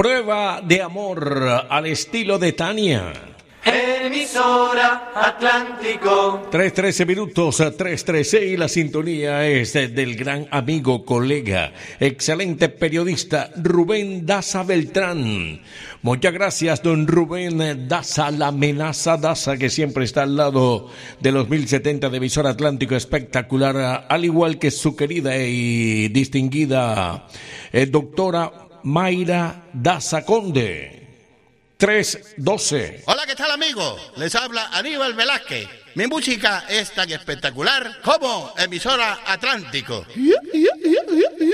Prueba de amor al estilo de Tania. Emisora Atlántico. 3:13 minutos, 3:13, y la sintonía es del gran amigo, colega, excelente periodista Rubén Daza Beltrán. Muchas gracias, don Rubén Daza, la amenaza Daza, que siempre está al lado de los 1070 de Emisora Atlántico, espectacular, al igual que su querida y distinguida doctora Mayra Daza Conde. 3:12. Hola, ¿qué tal, amigo? Les habla Aníbal Velázquez. Mi música es tan espectacular como Emisora Atlántico.